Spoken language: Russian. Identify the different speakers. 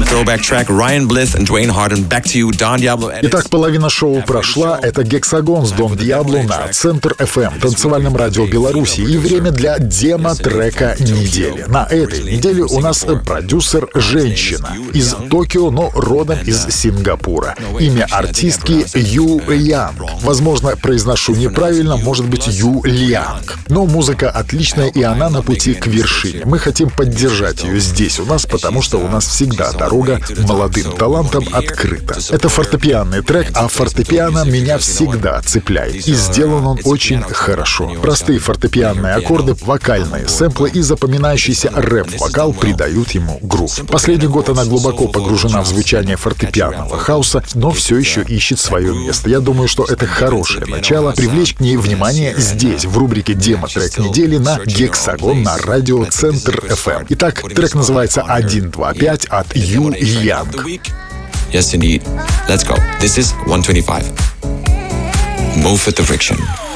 Speaker 1: throwback track. Ryan Blith and Dwayne Harden. Back to you, Don Diablo.
Speaker 2: Итак, половина шоу прошла. Это Гексагон с Дон Диабло на Центр FM, танцевальном радио Беларуси. И время для демо-трека недели. На этой неделе у нас продюсер женщина из Токио, но родом из Сингапура. Имя артистки Ю Янг. Возможно, произношу неправильно, может быть, Ю Лянг. Но музыка отличная, и она на пути к вершине. Мы хотим поддержать ее здесь у нас, потому что у нас всегда дорога молодым талантам открыта. Это фортепианный трек, а фортепиано меня всегда цепляет. И сделан он очень хорошо. Простые фортепианные аккорды, вокальные сэмплы и запоминающийся рэп-вокал придают ему грув. Последний год она глубоко погружена в звучание фортепианного хауса, но все еще ищет свое место. Я думаю, что это хорошее начало привлечь к ней внимание здесь, в рубрике «Демо-трек недели» на Гексагон на радио Центр FM. Итак, трек называется «125» от Ю Янг.
Speaker 1: Yes, indeed. Let's go. This is 125. Move with the friction.